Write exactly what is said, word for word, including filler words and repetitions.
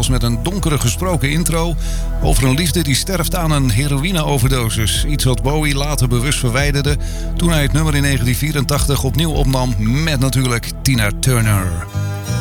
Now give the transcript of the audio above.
zelfs met een donkere gesproken intro over een liefde die sterft aan een heroïne-overdosis. Iets wat Bowie later bewust verwijderde toen hij het nummer in negentien vierentachtig opnieuw opnam met natuurlijk Tina Turner.